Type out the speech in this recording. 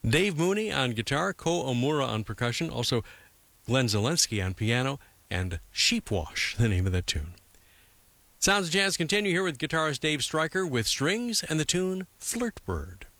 Dave Mooney on guitar, Ko Omura on percussion, also Glenn Zelensky on piano, and Sheepwash, the name of that tune. Sounds of Jazz continue here with guitarist Dave Stryker with strings and the tune Flirt Bird.